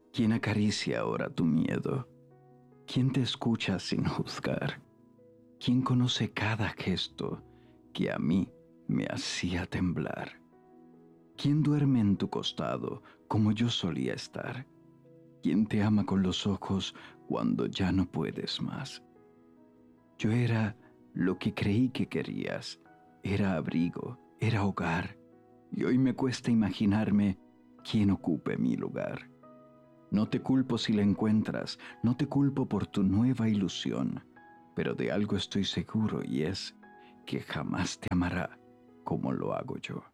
¿Quién acaricia ahora tu miedo? ¿Quién te escucha sin juzgar? ¿Quién conoce cada gesto que a mí me hacía temblar? ¿Quién duerme en tu costado como yo solía estar? ¿Quién te ama con los ojos cuando ya no puedes más? Yo era lo que creí que querías, era abrigo, era hogar, y hoy me cuesta imaginarme quién ocupe mi lugar. No te culpo si la encuentras, no te culpo por tu nueva ilusión, pero de algo estoy seguro y es que jamás te amará como lo hago yo.